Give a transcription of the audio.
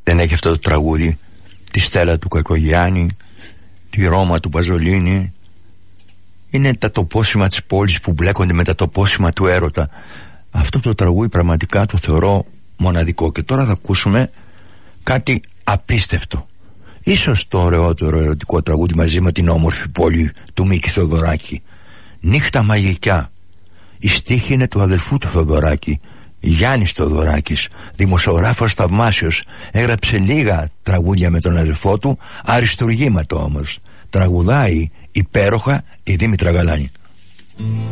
δεν έχει αυτό το τραγούδι? Τη Στέλλα του Κακογιάννη, τη Ρώμα του Παζολίνη. Είναι τα τοπόσημα της πόλης που μπλέκονται με τα τοπόσημα του έρωτα. Αυτό το τραγούδι πραγματικά το θεωρώ μοναδικό. Και τώρα θα ακούσουμε κάτι απίστευτο. Ίσως το ωραιότερο ερωτικό τραγούδι μαζί με την όμορφη πόλη του Μίκη Θοδωράκη. Νύχτα μαγικιά. Η στίχη είναι του αδελφού του Θοδωράκη, Γιάννης Θοδωράκης, δημοσιογράφος θαυμάσιος. Έγραψε λίγα τραγούδια με τον αδελφό του, αριστουργήματα όμως. Τραγουδάει υπέροχα η Δήμητρα Γαλάνη.